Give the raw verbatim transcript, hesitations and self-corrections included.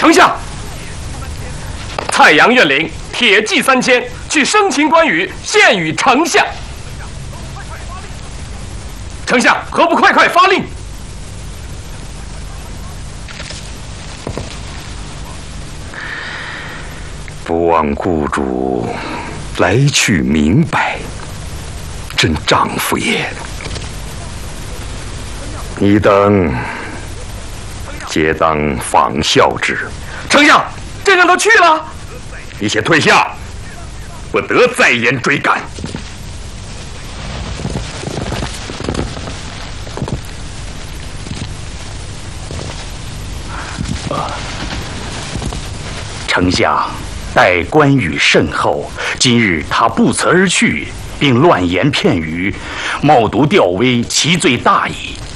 丞相，蔡阳院领铁骑三千，去生擒关羽，献与丞相。丞相何不快快发令？ 不望雇主来去明白，真丈夫也。你等皆当仿效之。 丞相，这人都去了。 你先退下，不得再言追赶。 丞相，待关羽甚后，今日他不辞而去，并乱言片语，冒渎吊威，其罪大矣。